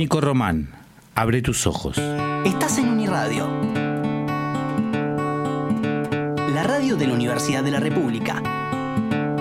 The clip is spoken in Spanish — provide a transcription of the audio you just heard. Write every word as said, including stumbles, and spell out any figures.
Nico Román, abre tus ojos. Estás en Uniradio, la radio de la Universidad de la República.